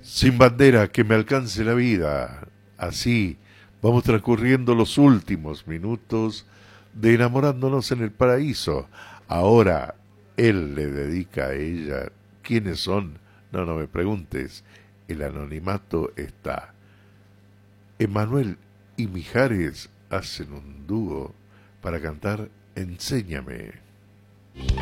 Sin bandera, que me alcance la vida. Así vamos transcurriendo los últimos minutos de enamorándonos en el paraíso. Ahora él le dedica a ella. ¿Quiénes son? No, no me preguntes. El anonimato está. Emanuel y Mijares hacen un dúo para cantar Enséñame.